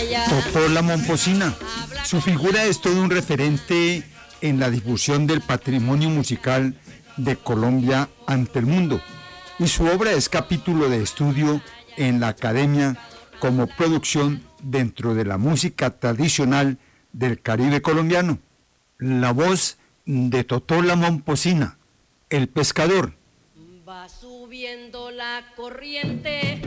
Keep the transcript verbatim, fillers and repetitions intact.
Totó la Momposina. Su figura es todo un referente en la difusión del patrimonio musical de Colombia ante el mundo, y su obra es capítulo de estudio en la academia como producción dentro de la música tradicional del Caribe colombiano. La voz de Totó la Momposina, el pescador. Va subiendo la corriente